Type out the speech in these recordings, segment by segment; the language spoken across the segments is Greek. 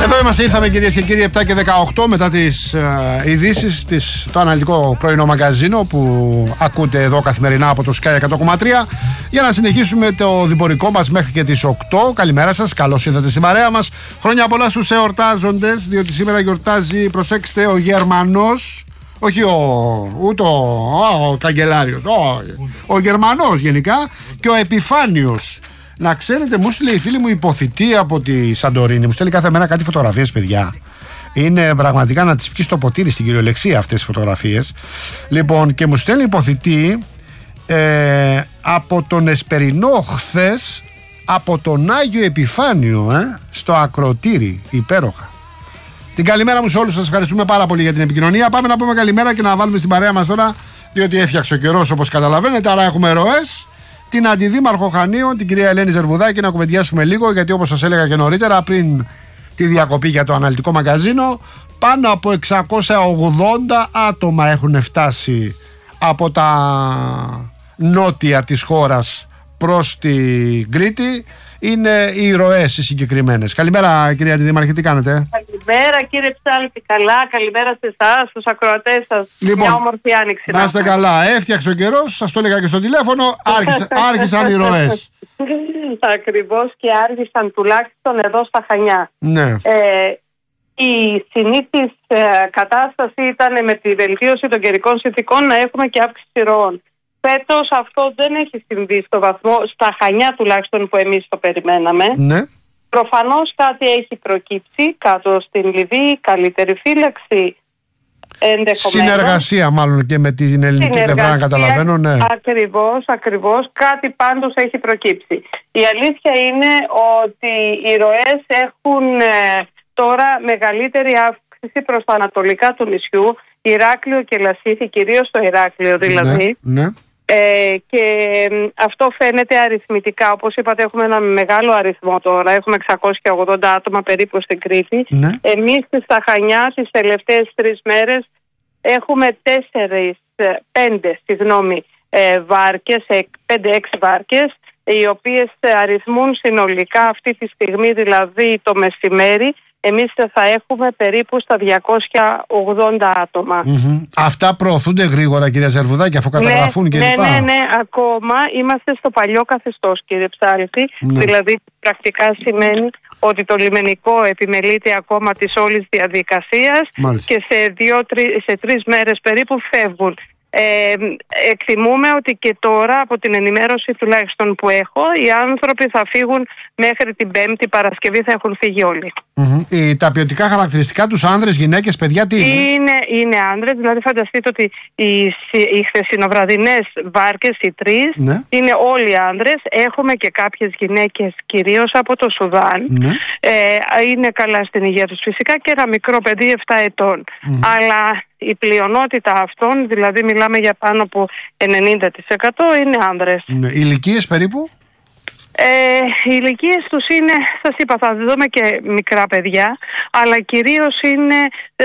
Εδώ είμαστε, ήρθαμε κυρίες και κύριοι 7 και 18 μετά τις ειδήσεις, το αναλυτικό πρωινό μαγκαζίνο που ακούτε εδώ καθημερινά από το Sky 100,3 για να συνεχίσουμε το διπορικό μας μέχρι και τις 8. Καλημέρα σας, καλώς ήρθατε στην παρέα μας. Χρόνια πολλά στους εορτάζοντες, διότι σήμερα γιορτάζει, προσέξτε, ο Γερμανός, όχι ο καγκελάριος, ο Γερμανός γενικά, και ο Επιφάνιος. Να ξέρετε, μου στείλε η φίλη μου υποθητή από τη Σαντορίνη. Μου στέλνει κάθε μέρα κάτι φωτογραφίες, παιδιά. Είναι πραγματικά να τις πιει στο ποτήρι στην κυριολεξία αυτές τις φωτογραφίες. Λοιπόν, και μου στέλνει υποθητή από τον Εσπερινό χθες, από τον Άγιο Επιφάνιο, στο Ακροτήρι. Υπέροχα. Την καλημέρα μου σε όλους, σας ευχαριστούμε πάρα πολύ για την επικοινωνία. Πάμε να πούμε καλημέρα και να βάλουμε στην παρέα μας τώρα, διότι έφτιαξε ο καιρός όπως καταλαβαίνετε, άρα έχουμε ροές. Την αντιδήμαρχο Χανίων, την κυρία Ελένη Ζερβουδάκη, να κουβεντιάσουμε λίγο, γιατί όπως σας έλεγα και νωρίτερα, πριν τη διακοπή για το αναλυτικό μαγκαζίνο, πάνω από 680 άτομα έχουν φτάσει από τα νότια της χώρας προς την Κρήτη. Είναι οι ροές οι συγκεκριμένες. Καλημέρα κυρία Αντιδήμαρχη, τι κάνετε? Καλημέρα κύριε Ψάλτη, καλά, καλημέρα σε εσάς, στους ακροατές σας. Λοιπόν, μια όμορφη άνοιξη. Να είστε καλά, έφτιαξε ο καιρός, σας το έλεγα και στο τηλέφωνο, άρχισαν οι ροές. Ακριβώς, και άρχισαν τουλάχιστον εδώ στα Χανιά. Ναι. Η συνήθις κατάσταση ήταν με τη βελτίωση των καιρικών συνθηκών να έχουμε και αύξηση ροών. Φέτος αυτό δεν έχει συμβεί στο βαθμό, στα Χανιά τουλάχιστον που εμείς το περιμέναμε. Ναι. Προφανώς κάτι έχει προκύψει κάτω στην Λιβύη, καλύτερη φύλαξη, ενδεχομένως. Συνεργασία μάλλον και με την ελληνική πλευρά, να καταλαβαίνω, ναι. Ακριβώς. Κάτι πάντως έχει προκύψει. Η αλήθεια είναι ότι οι ροές έχουν τώρα μεγαλύτερη αύξηση προς τα ανατολικά του νησιού, Ηράκλειο και Λασίθι, κυρίως στο Ηράκλειο δηλαδή. Ναι. Και αυτό φαίνεται αριθμητικά. Όπως είπατε, έχουμε ένα μεγάλο αριθμό τώρα. Έχουμε 680 άτομα περίπου στην Κρήτη. Ναι. Εμείς στα Χανιά τις τελευταίες 3 μέρες έχουμε 5 βάρκες, 5-6 βάρκες, οι οποίες αριθμούν συνολικά αυτή τη στιγμή, δηλαδή το μεσημέρι, εμείς θα έχουμε περίπου στα 280 άτομα. Αυτά προωθούνται γρήγορα, κυρία Ζερβουδάκη, αφού καταγραφούν κλπ. Ναι, ακόμα είμαστε στο παλιό καθεστώς, κύριε Ψάλτη. Ναι. Δηλαδή, πρακτικά σημαίνει ότι το λιμενικό επιμελείται ακόμα της όλης διαδικασίας. Μάλιστα. Και σε 3 μέρες περίπου φεύγουν. Εκτιμούμε ότι και τώρα, από την ενημέρωση τουλάχιστον που έχω, οι άνθρωποι θα φύγουν μέχρι την Πέμπτη, Παρασκευή θα έχουν φύγει όλοι. Τα ποιοτικά χαρακτηριστικά τους, άνδρες, γυναίκες, παιδιά, τι είναι? Είναι άνδρες, δηλαδή φανταστείτε ότι οι χθεσινοβραδινές βάρκες, οι 3, ναι, είναι όλοι άνδρες. Έχουμε και κάποιες γυναίκες, κυρίως από το Σουδάν. Ναι. Είναι καλά στην υγεία τους φυσικά, και ένα μικρό παιδί 7 ετών. Αλλά η πλειονότητα αυτών, δηλαδή μιλάμε για πάνω από 90%, είναι άνδρες. Ναι. Ηλικίες περίπου? Οι ηλικίες τους είναι, σας είπα, θα δούμε και μικρά παιδιά, αλλά κυρίως είναι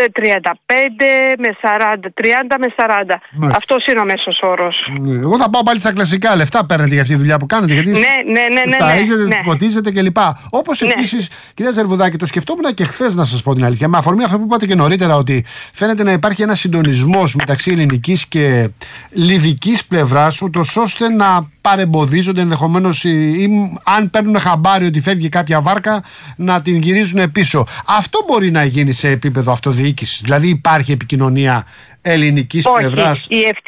35 με 40, 30 με 40. Ναι. Αυτός είναι ο μέσος όρος. Εγώ θα πάω πάλι στα κλασικά. Λεφτά παίρνετε για αυτή τη δουλειά που κάνετε? Γιατί ναι. ταΐζετε, ποτίζετε κλπ. Όπως επίσης, κυρία Ζερβουδάκη, το σκεφτόμουν και χθες, να σας πω την αλήθεια. Με αφορμή αυτό που είπατε και νωρίτερα, ότι φαίνεται να υπάρχει ένα συντονισμός μεταξύ ελληνικής και λιβικής πλευράς, ούτως ώστε να παρεμποδίζονται ενδεχομένως, ή αν παίρνουν χαμπάρι ότι φεύγει κάποια βάρκα, να την γυρίζουν πίσω. Αυτό μπορεί να γίνει σε επίπεδο αυτοδιοίκησης? Δηλαδή υπάρχει επικοινωνία ελληνικής πλευράς?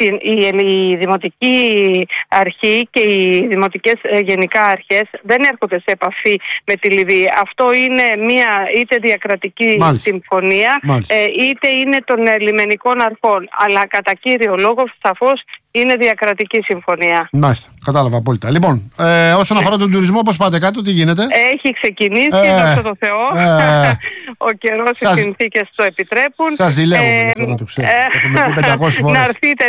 Η δημοτική αρχή και οι δημοτικές γενικά αρχές δεν έρχονται σε επαφή με τη Λιβύη. Αυτό είναι μια είτε διακρατική συμφωνία, είτε είναι των λιμενικών αρχών. Αλλά κατά κύριο λόγο, σαφώς, είναι διακρατική συμφωνία. Μάλιστα, κατάλαβα απόλυτα. Λοιπόν, όσον αφορά τον τουρισμό, πώς πάτε κάτω, τι γίνεται? Έχει ξεκινήσει, δόξα τω Θεώ. Ο καιρός, οι συνθήκες το επιτρέπουν. Σας ζηλεύουμε, να το ξέρω. Έχουμε πει 500 φορές. Να έρθετε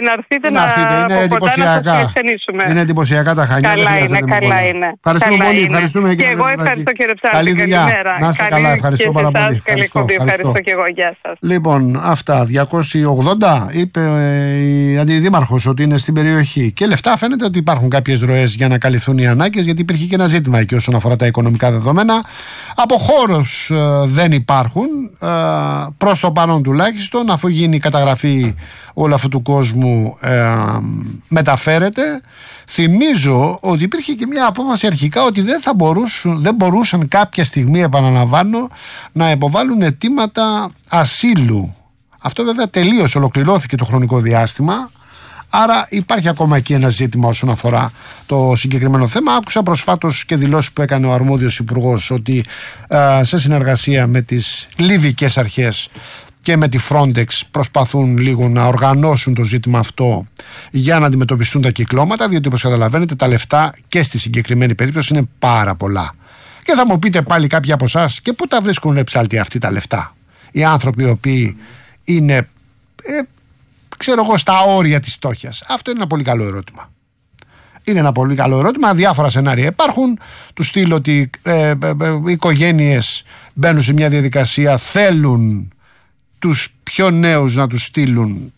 να ξενήσουμε. Είναι εντυπωσιακά τα Χανιά. Καλά είναι. Ευχαριστούμε πολύ. Ευχαριστούμε, και εγώ ευχαριστώ, κύριε Ψάλτη. Καλή δουλειά. Να είστε καλά. Ευχαριστώ πάρα πολύ. Ευχαριστώ και εγώ. Γεια σας. Λοιπόν, αυτά. 280 είπε η αντιδήμαρχος ότι είναι στην περιοχή. Και λεφτά φαίνεται ότι υπάρχουν κάποιες ροές για να καλυφθούν οι ανάγκες, γιατί υπήρχε και ένα ζήτημα εκεί όσον αφορά τα οικονομικά δεδομένα. Από χώρος δεν υπάρχουν υπάρχουν, προς το παρόν τουλάχιστον, αφού γίνει η καταγραφή όλου αυτού του κόσμου, μεταφέρεται. Θυμίζω ότι υπήρχε και μια απόφαση αρχικά ότι δεν μπορούσαν κάποια στιγμή, επαναλαμβάνω, να υποβάλουν αιτήματα ασύλου. Αυτό βέβαια τελείως ολοκληρώθηκε το χρονικό διάστημα. Άρα υπάρχει ακόμα εκεί ένα ζήτημα όσον αφορά το συγκεκριμένο θέμα. Άκουσα προσφάτως και δηλώσεις που έκανε ο αρμόδιος υπουργός ότι σε συνεργασία με τις λιβικές αρχές και με τη Frontex προσπαθούν λίγο να οργανώσουν το ζήτημα αυτό για να αντιμετωπιστούν τα κυκλώματα, διότι όπως καταλαβαίνετε τα λεφτά και στη συγκεκριμένη περίπτωση είναι πάρα πολλά. Και θα μου πείτε πάλι κάποιοι από εσάς, και πού τα βρίσκουν ψάλτη αυτοί τα λεφτά? Οι άνθρωποι οι οποίοι είναι ξέρω εγώ στα όρια της φτώχειας. Αυτό είναι ένα πολύ καλό ερώτημα. Είναι ένα πολύ καλό ερώτημα. Διάφορα σενάρια υπάρχουν. Του στείλω ότι οι οικογένειες μπαίνουν σε μια διαδικασία, θέλουν τους πιο νέους να τους στείλουν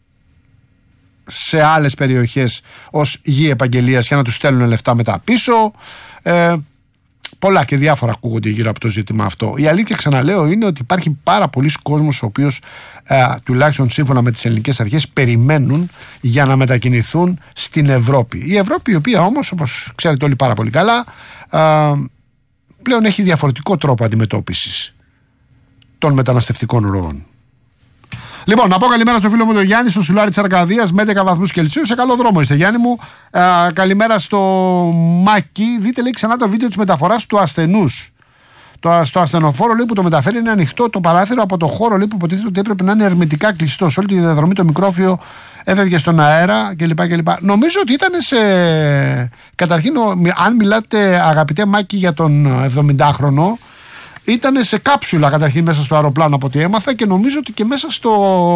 σε άλλες περιοχές ως γη επαγγελίας για να τους στέλνουν λεφτά μετά πίσω. Πολλά και διάφορα ακούγονται γύρω από το ζήτημα αυτό. Η αλήθεια, ξαναλέω, είναι ότι υπάρχει πάρα πολλοί κόσμος ο οποίος, τουλάχιστον σύμφωνα με τις ελληνικές αρχές, περιμένουν για να μετακινηθούν στην Ευρώπη. Η Ευρώπη, η οποία όμως, όπως ξέρετε όλοι πάρα πολύ καλά, πλέον έχει διαφορετικό τρόπο αντιμετώπισης των μεταναστευτικών ροών. Λοιπόν, να πω καλημέρα στο φίλο μου τον Γιάννη, στο Σουλάρι της Αρκαδίας, με 11 βαθμούς Κελσίου. Σε καλό δρόμο είστε, Γιάννη μου. Καλημέρα στο Μάκη. Δείτε, λέει, ξανά το βίντεο της μεταφοράς του ασθενούς. Στο ασθενοφόρο, λέει, που το μεταφέρει είναι ανοιχτό το παράθυρο από το χώρο, λέει, που υποτίθεται ότι έπρεπε να είναι ερμητικά κλειστό. Σε όλη τη διαδρομή το μικρόφυο έφευγε στον αέρα κλπ. Νομίζω ότι ήταν σε. Καταρχήν, αν μιλάτε, αγαπητέ Μάκη, για τον 70χρονο. Ήταν σε κάψουλα καταρχήν μέσα στο αεροπλάνο από ό,τι έμαθα, και νομίζω ότι και μέσα στο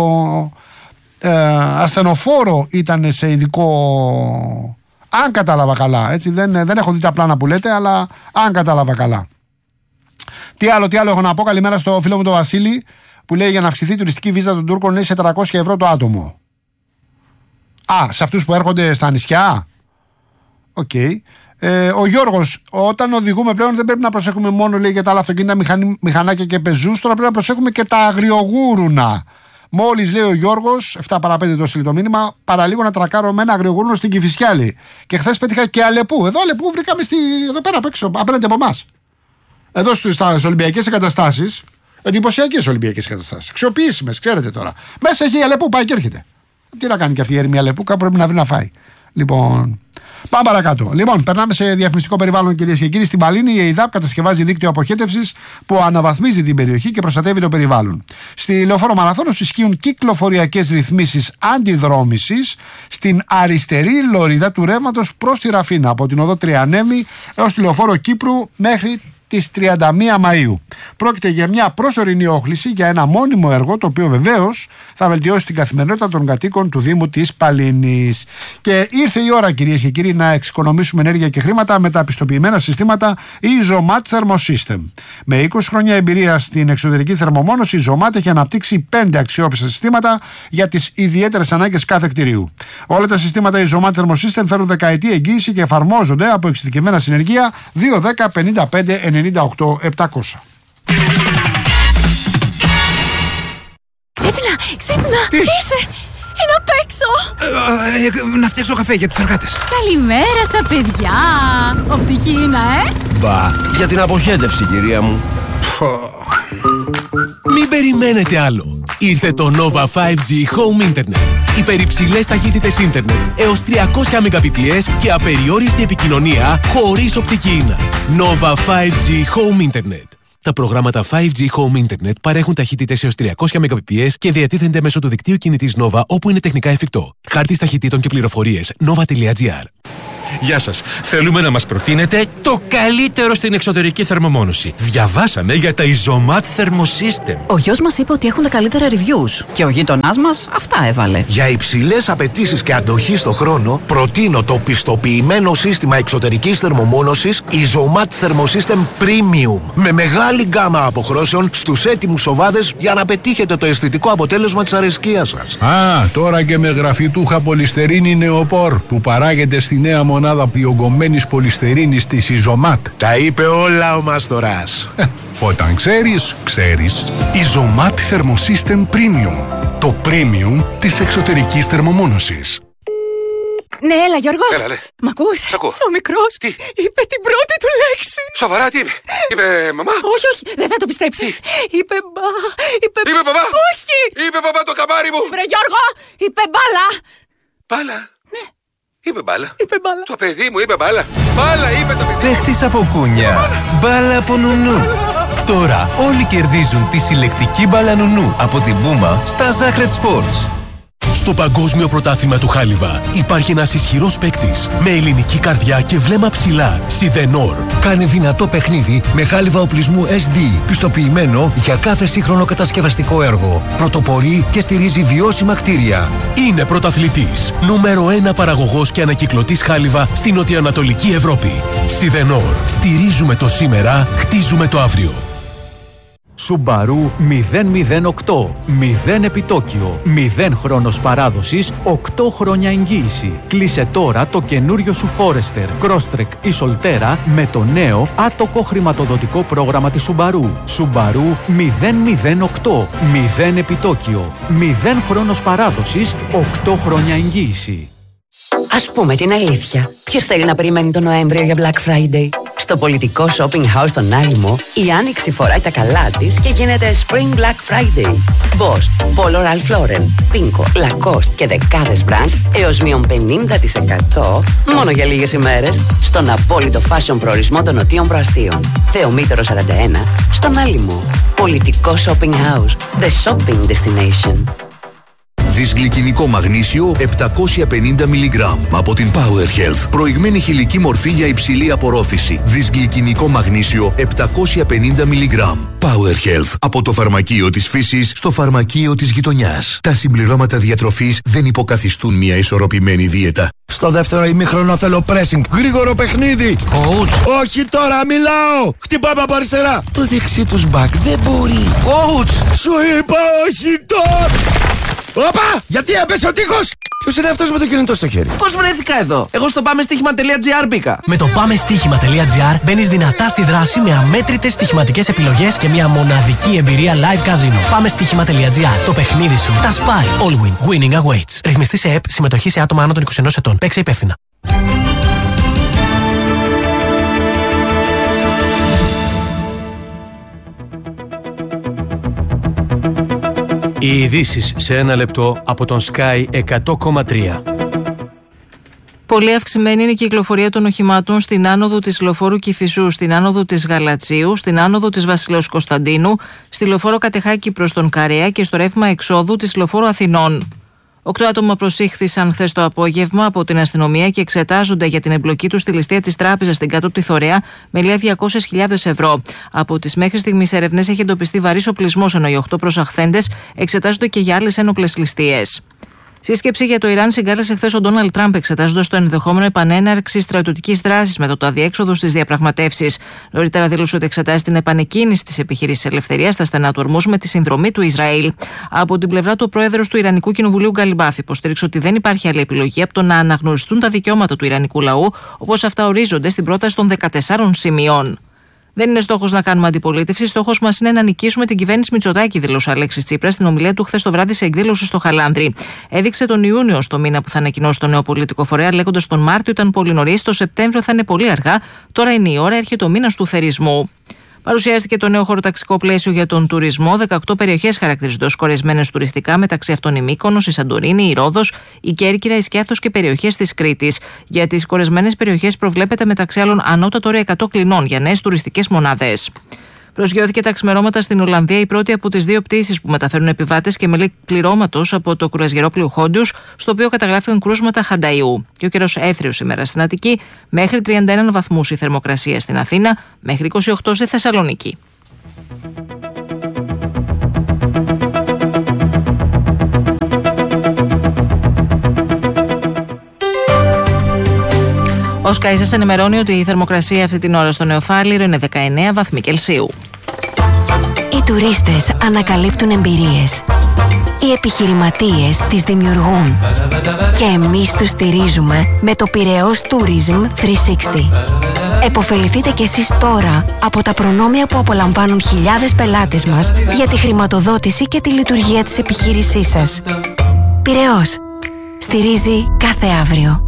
ασθενοφόρο ήταν σε ειδικό, αν κατάλαβα καλά, έτσι, δεν έχω δει τα πλάνα που λέτε, αλλά αν κατάλαβα καλά. Τι άλλο έχω να πω? Καλημέρα στο φίλο μου τον Βασίλη, που λέει για να αυξηθεί η τουριστική βίζα των Τούρκων είναι σε 400 ευρώ το άτομο. Σε αυτούς που έρχονται στα νησιά. Οκ. Ο Γιώργος, όταν οδηγούμε πλέον δεν πρέπει να προσέχουμε μόνο, λέει, για τα άλλα αυτοκίνητα, μηχανάκια και πεζούς. Τώρα πρέπει να προσέχουμε και τα αγριογούρουνα. Μόλις, λέει ο Γιώργος, 7 παρα 5 το στείλει το μήνυμα, παραλίγο να τρακάρω με ένα αγριογούρνο στην Κηφισιά, λέει. Και χθες πέτυχα και Αλεπού. Εδώ Αλεπού βρήκαμε εδώ πέρα απ' έξω, απέναντι από εμάς. Εδώ στις Ολυμπιακές εγκαταστάσεις, εντυπωσιακές Ολυμπιακές εγκαταστάσεις. Αξιοποιήσιμες, ξέρετε τώρα. Μέσα έχει η Αλεπού, πάει και έρχεται. Τι να κάνει και αυτή η ερμή Αλεπού, κάπου πρέπει να βρει να φάει. Λοιπόν. Πάμε παρακάτω. Λοιπόν, περνάμε σε διαφημιστικό περιβάλλον, κυρίες και κύριοι. Στην Παλίνη, η ΕΙΔΑΠ κατασκευάζει δίκτυο αποχέτευσης που αναβαθμίζει την περιοχή και προστατεύει το περιβάλλον. Στη Λεωφόρο Μαραθώνος ισχύουν κυκλοφοριακές ρυθμίσεις αντιδρόμησης στην αριστερή λωρίδα του ρεύματος προς τη Ραφίνα, από την οδό Τριανέμη έως τη Λεωφόρο Κύπρου μέχρι τις 31 Μαΐου. Πρόκειται για μια προσωρινή όχληση για ένα μόνιμο έργο, το οποίο βεβαίως θα βελτιώσει την καθημερινότητα των κατοίκων του Δήμου της Παλίνης. Και ήρθε η ώρα, κυρίες και κύριοι, να εξοικονομήσουμε ενέργεια και χρήματα με τα πιστοποιημένα συστήματα Isomat Thermosystem. Με 20 χρόνια εμπειρία στην εξωτερική θερμομόνωση, η Isomat έχει αναπτύξει 5 αξιόπιστα συστήματα για τις ιδιαίτερες ανάγκες κάθε κτηρίου. Όλα τα συστήματα Isomat Thermosystem φέρουν δεκαετή εγγύηση και εφαρμόζονται από εξειδικευμένα συνεργεία 210 55 98 700. Ξύπνα! Τι? Ήρθε! Είναι απ' έξω! Να φτιάξω καφέ για τους εργάτες. Καλημέρα στα παιδιά! Οπτική είναι, Μπα, για την αποχέτευση, κυρία μου. Μην περιμένετε άλλο. Ήρθε το Nova 5G Home Internet. Υπερυψηλές ταχύτητες ίντερνετ έως 300 Mbps και απεριόριστη επικοινωνία χωρίς οπτική ίνα. Nova 5G Home Internet. Τα προγράμματα 5G Home Internet παρέχουν ταχύτητες έως 300 Mbps και διατίθενται μέσω του δικτύου κινητής Nova όπου είναι τεχνικά εφικτό. Χάρτης ταχυτήτων και πληροφορίες nova.gr. Γεια σας. Θέλουμε να μας προτείνετε το καλύτερο στην εξωτερική θερμομόνωση. Διαβάσαμε για τα Isomat Thermosystem. Ο γιος μας είπε ότι έχουν τα καλύτερα reviews και ο γείτονάς μας αυτά έβαλε. Για υψηλές απαιτήσεις και αντοχή στο χρόνο, προτείνω το πιστοποιημένο σύστημα εξωτερικής θερμομόνωσης Isomat Thermosystem Premium. Με μεγάλη γκάμα αποχρώσεων στους έτοιμους σοβάδες για να πετύχετε το αισθητικό αποτέλεσμα της αρεσκίας σας. Τώρα και με γραφιτούχα πολυστερίνη νεοπόρ που παράγεται στη νέα μονάδα μονάδα διογκωμένης πολυστερίνης της Ιζωμάτ. Τα είπε όλα ο Μάστορας. Όταν ξέρεις, ξέρεις. Ιζωμάτ Thermosystem Premium. Το premium της εξωτερικής θερμομόνωσης. Ναι, έλα Γιώργο. Έλα, ναι. Μ' ακούς? Σ' ακούω. Ο μικρός Τι? είπε την πρώτη του λέξη. Σοβαρά, τι είπε? Είπε μαμά? Όχι, δεν θα το πιστέψεις. Είπε Είπε μπαμπά? Όχι. Είπε μπαμπά το καμάρι μου. Βρε Γιώργο, είπε μπάλα. Μπάλα? Ναι. Είπε μπάλα. Είπε μπάλα. Το παιδί μου είπε μπάλα. Μπάλα είπε το παιδί. Παίχτης από κούνια, μπάλα από νουνού. Τώρα όλοι κερδίζουν τη συλλεκτική μπάλα νουνού από την Puma στα Zacred Sports. Στο παγκόσμιο πρωτάθλημα του Χάλιβα υπάρχει ένας ισχυρός παίκτης με ελληνική καρδιά και βλέμμα ψηλά. Σιδενόρ. Κάνε δυνατό παιχνίδι με χάλιβα οπλισμού SD, πιστοποιημένο για κάθε σύγχρονο κατασκευαστικό έργο. Πρωτοπορεί και στηρίζει βιώσιμα κτίρια. Είναι πρωταθλητής. Νούμερο 1 παραγωγός και ανακυκλωτής χάλιβα στην νοτιοανατολική Ευρώπη. Σιδενόρ. Στηρίζουμε το σήμερα, χτίζουμε το αύριο. Subaru 008. 0 επιτόκιο. 0 χρόνος παράδοσης. 8 χρόνια εγγύηση. Κλείσε τώρα το καινούριο σου Forester, Crosstrek ή Solterra με το νέο άτοκο χρηματοδοτικό πρόγραμμα της Subaru. Subaru 008. 0 επιτόκιο. 0 χρόνος παράδοσης. 8 χρόνια εγγύηση. Ας πούμε την αλήθεια. Ποιος θέλει να περιμένει τον Νοέμβριο για Black Friday? Στο πολιτικό shopping house στον Άλυμο, η Άνοιξη φοράει τα καλά της και γίνεται Spring Black Friday. Boss, Polo Ralph Lauren, Pinko, Lacoste και δεκάδες brands έως μείον 50% μόνο για λίγες ημέρες στον απόλυτο fashion προορισμό των Νοτίων Προαστίων. Θεομήτωρο 41, στον Άλυμο. Πολιτικό shopping house, the shopping destination. Δυσγλυκινικό μαγνήσιο 750 mg από την Power Health. Προηγμένη χηλική μορφή για υψηλή απορρόφηση. Δυσγλυκινικό μαγνήσιο 750 mg. Power Health. Από το φαρμακείο της φύσης στο φαρμακείο της γειτονιάς. Τα συμπληρώματα διατροφής δεν υποκαθιστούν μια ισορροπημένη δίαιτα. Στο δεύτερο ημίχρονο θέλω pressing. Γρήγορο παιχνίδι. Coach. Όχι τώρα, μιλάω. Χτυπάμε από αριστερά. Το δεξί τους μπακ δεν μπορεί. Coach. Σου είπα όχι τώρα. Όπα! Γιατί έπεσε ο τείχος! Ποιος είναι αυτός με το κινητό στο χέρι? Πώς βρέθηκα εδώ? Εγώ στο πάμεστοίχημα.gr μπήκα. Με το πάμεστοίχημα.gr μπαίνεις δυνατά στη δράση με αμέτρητες στοιχηματικές επιλογές και μια μοναδική εμπειρία live casino. Πάμεστοίχημα.gr. Το παιχνίδι σου. Τα spy. All win. Winning awaits. Ρυθμιστή σε ΕΠ. Συμμετοχή σε άτομα άνω των 21 ετών. Παίξε υπεύθυνα. Οι ειδήσεις σε ένα λεπτό από τον Sky 100,3. Πολύ αυξημένη είναι η κυκλοφορία των οχημάτων στην άνοδο της λεωφόρου Κηφισού, στην άνοδο της Γαλατσίου, στην άνοδο της Βασιλέως Κωνσταντίνου, στη λεωφόρο Κατεχάκη προς τον Καρέα και στο ρεύμα εξόδου της λεωφόρου Αθηνών. 8 άτομα προσήχθησαν χθες το απόγευμα από την αστυνομία και εξετάζονται για την εμπλοκή τους στη ληστεία της τράπεζας στην Κάτω Πτυθωρέα με λία 200.000 ευρώ. Από τις μέχρι στιγμής έρευνες έχει εντοπιστεί βαρύς οπλισμός, ενώ οι 8 προσαχθέντες εξετάζονται και για άλλες ένοπλες ληστείες. Σύσκεψη για το Ιράν συγκάλεσε χθες ο Ντόναλντ Τραμπ, εξετάζοντας το ενδεχόμενο επανέναρξη στρατιωτικής δράσης μετά το αδιέξοδο στις διαπραγματεύσεις. Νωρίτερα δήλωσε ότι εξετάζει την επανεκκίνηση της επιχείρησης ελευθερίας στα στενά του Ορμούζ με τη συνδρομή του Ισραήλ. Από την πλευρά του, ο πρόεδρος του Ιρανικού Κοινοβουλίου Γκαλιμπάφ υποστήριξε ότι δεν υπάρχει άλλη επιλογή από το να αναγνωριστούν τα δικαιώματα του Ιρανικού λαού, όπως αυτά ορίζονται στην πρόταση των 14 σημείων. Δεν είναι στόχος να κάνουμε αντιπολίτευση. Στόχος μας είναι να νικήσουμε την κυβέρνηση Μητσοτάκη, δήλωσε ο Αλέξης Τσίπρας στην ομιλία του χθες το βράδυ σε εκδήλωση στο Χαλάνδρι. Έδειξε τον Ιούνιο στο μήνα που θα ανακοινώσει το νέο πολιτικό φορέα, λέγοντας τον Μάρτιο ήταν πολύ νωρίς, το Σεπτέμβριο θα είναι πολύ αργά. Τώρα είναι η ώρα, έρχεται ο μήνας του θερισμού. Παρουσιάστηκε το νέο χωροταξικό πλαίσιο για τον τουρισμό. 18 περιοχές χαρακτηρίζονται ως κορεσμένες τουριστικά, μεταξύ αυτών η Μύκονος, η Σαντορίνη, η Ρόδος, η Κέρκυρα, η Σκιάθος και περιοχές της Κρήτης. Για τις κορεσμένες περιοχές προβλέπεται μεταξύ άλλων ανώτατο όριο 100 κλινών για νέες τουριστικές μονάδες. Προσγειώθηκε τα ξημερώματα στην Ολλανδία η πρώτη από τις 2 πτήσεις που μεταφέρουν επιβάτες και μελή πληρώματος από το κρουαζιερόπλοιο Χόντιους, στο οποίο καταγράφηκαν κρούσματα χανταϊού. Και ο καιρός έθριος σήμερα στην Αττική, μέχρι 31 βαθμούς η θερμοκρασία στην Αθήνα, μέχρι 28 στη Θεσσαλονίκη. Ο Sky σας ενημερώνει ότι η θερμοκρασία αυτή την ώρα στο Νεοφάλιρο είναι 19 βαθμοί Κελσίου. Οι τουρίστες ανακαλύπτουν εμπειρίες. Οι επιχειρηματίες τις δημιουργούν και εμείς τους στηρίζουμε με το Πειραιώς Tourism 360. Εποφεληθείτε κι εσείς τώρα από τα προνόμια που απολαμβάνουν χιλιάδες πελάτες μας για τη χρηματοδότηση και τη λειτουργία της επιχείρησής σας. Πειραιώς. Στηρίζει κάθε αύριο.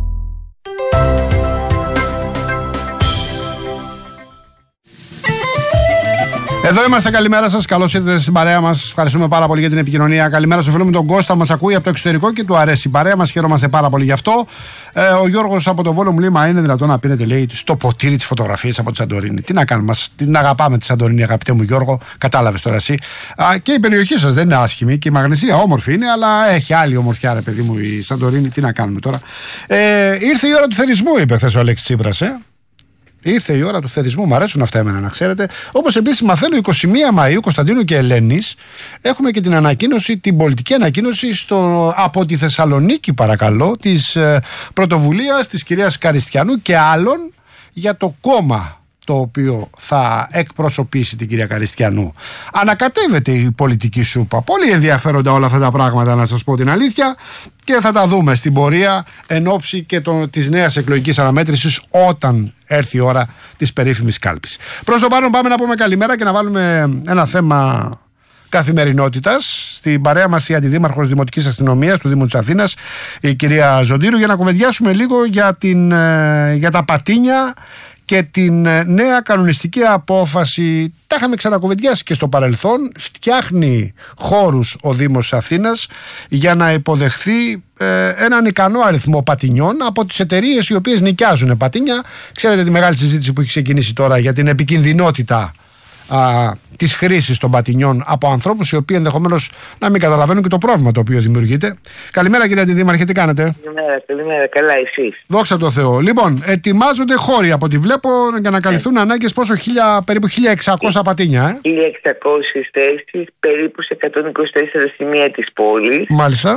Εδώ είμαστε, καλημέρα σας. Καλώς ήρθατε στην παρέα μας. Ευχαριστούμε πάρα πολύ για την επικοινωνία. Καλημέρα στο φίλο μου τον Κώστα, μας ακούει από το εξωτερικό και του αρέσει η παρέα μας. Χαίρομαστε πάρα πολύ γι' αυτό. Ο Γιώργος από το Βόλο μου λέει: μα είναι δυνατόν να πίνετε, λέει, στο ποτήρι τις φωτογραφίες από τη Σαντορίνη? Τι να κάνουμε, την αγαπάμε τη Σαντορίνη, αγαπητέ μου Γιώργο. Κατάλαβες τώρα εσύ. Και η περιοχή σας δεν είναι άσχημη και η Μαγνησία όμορφη είναι, αλλά έχει άλλη ομορφιά, ρε παιδί μου, η Σαντορίνη. Τι να κάνουμε τώρα. Ήρθε η ώρα του θερισμού, είπε χθες ο Αλέξης Τσίπρας. Ήρθε η ώρα του θερισμού, μου αρέσουν αυτά εμένα, να ξέρετε. Όπως επίσης μαθαίνω 21 Μαΐου, Κωνσταντίνου και Ελένης, έχουμε και την ανακοίνωση, την πολιτική ανακοίνωση από τη Θεσσαλονίκη, παρακαλώ, της πρωτοβουλίας της κυρίας Καριστιανού και άλλων για το κόμμα το οποίο θα εκπροσωπήσει την κυρία Καριστιανού. Ανακατεύεται η πολιτική σούπα. Πολύ ενδιαφέροντα όλα αυτά τα πράγματα, να σας πω την αλήθεια, και θα τα δούμε στην πορεία εν ώψη και της νέας εκλογικής αναμέτρησης, όταν έρθει η ώρα της περίφημης κάλπης. Προς το παρόν πάμε να πούμε καλημέρα και να βάλουμε ένα θέμα καθημερινότητας. Στην παρέα μας η Αντιδήμαρχος Δημοτικής Αστυνομίας του Δήμου της Αθήνας, η κυρία Ζοντήρου, για να κουβεντιάσουμε λίγο για τα πατίνια και την νέα κανονιστική απόφαση. Τα είχαμε ξανακουβεντιάσει και στο παρελθόν. Φτιάχνει χώρους ο Δήμος Αθήνας για να υποδεχθεί έναν ικανό αριθμό πατινιών από τις εταιρείες οι οποίες νοικιάζουν πατίνια. Ξέρετε τη μεγάλη συζήτηση που έχει ξεκινήσει τώρα για την επικινδυνότητα της χρήσης των πατινιών από ανθρώπους οι οποίοι ενδεχομένως να μην καταλαβαίνουν και το πρόβλημα το οποίο δημιουργείται. Καλημέρα, κυρία Αντιδήμαρχε, τι κάνετε? Καλημέρα, καλά, εσείς? Δόξα τω Θεώ. Λοιπόν, ετοιμάζονται χώροι από ό,τι βλέπω για να καλυφθούν ανάγκες. Πόσο, περίπου 1.600 πατίνια, 1.600 θέσεις, περίπου σε 124 σημεία της πόλης. Μάλιστα.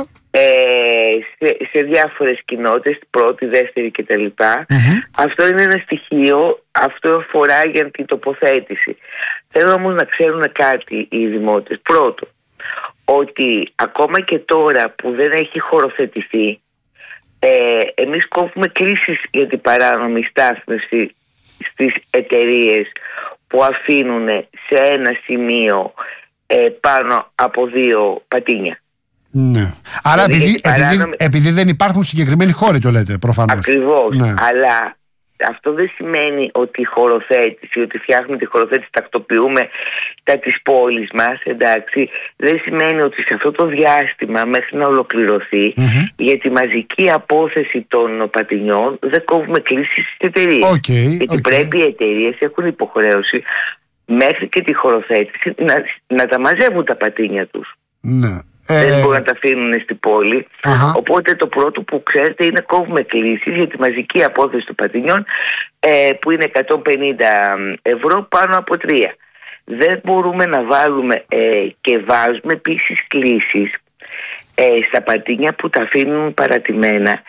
Σε διάφορες κοινότητες, πρώτη, δεύτερη κτλ. Αυτό είναι ένα στοιχείο, αυτό αφορά για την τοποθέτηση. Θέλω όμως να ξέρουν κάτι οι δημότες. Πρώτο, ότι ακόμα και τώρα που δεν έχει χωροθετηθεί, εμείς κόβουμε κλήσεις για την παράνομη στάθμευση στις εταιρείες που αφήνουν σε ένα σημείο πάνω από 2 πατίνια. Ναι. Άρα επειδή δεν υπάρχουν συγκεκριμένοι χώροι, το λέτε προφανώς. Ακριβώς, ναι. Αλλά αυτό δεν σημαίνει ότι η χωροθέτηση, ότι φτιάχνουμε τη χωροθέτηση, τακτοποιούμε τα της πόλης μας, εντάξει. Δεν σημαίνει ότι σε αυτό το διάστημα μέχρι να ολοκληρωθεί για τη μαζική απόθεση των πατινιών δεν κόβουμε κλήσεις στις εταιρείες. Γιατί πρέπει οι εταιρείες έχουν υποχρέωση μέχρι και τη χωροθέτηση να τα μαζεύουν τα πατίνια τους. Ναι. Δεν μπορούν να τα αφήνουν στην πόλη. Οπότε το πρώτο που ξέρετε είναι κόβουμε κλήσεις για τη μαζική απόθεση των πατινιών, που είναι 150 ευρώ πάνω από 3. Δεν μπορούμε να βάλουμε και βάζουμε επίσης κλήσεις στα πατίνια που τα αφήνουν παρατημένα,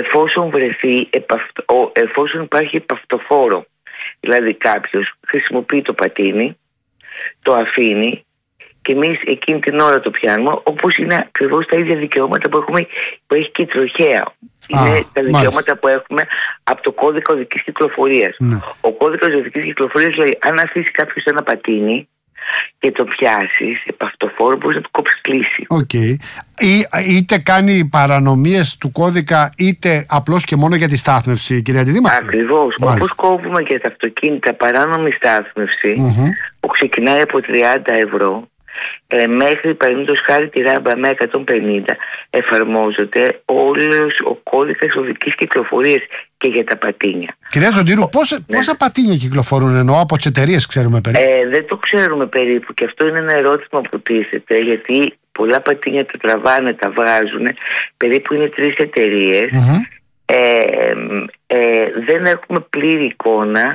εφόσον υπάρχει επαυτοφόρο. Δηλαδή κάποιος χρησιμοποιεί το πατίνι, το αφήνει και εμείς εκείνη την ώρα το πιάνουμε, όπως είναι ακριβώς τα ίδια δικαιώματα που έχει και η τροχέα. Είναι τα δικαιώματα που έχουμε από το κώδικα οδικής κυκλοφορίας. Ο κώδικας οδικής κυκλοφορίας λέει: αν αφήσει κάποιος ένα πατίνι και το πιάσεις επ' αυτοφόρο, μπορείς να του κόψεις κλίση. Είτε κάνει παρανομίες του κώδικα, είτε απλώς και μόνο για τη στάθμευση, κυρία Αντιδήμαρχε. Ακριβώς. Όπως κόβουμε για τα αυτοκίνητα παράνομη στάθμευση, που ξεκινάει από 30 ευρώ, μέχρι παραδείγματος χάρη τη ράμπα με 150, εφαρμόζεται όλος ο κώδικας οδικής κυκλοφορίας και για τα πατίνια. Κυρία Ζοντήρου, πόσα πατίνια κυκλοφορούν, εννοώ, από τις εταιρείες, ξέρουμε περίπου? Δεν το ξέρουμε περίπου, και αυτό είναι ένα ερώτημα που τίθεται, γιατί πολλά πατίνια τα τραβάνε, τα βγάζουν, περίπου είναι 3 εταιρείες. Δεν έχουμε πλήρη εικόνα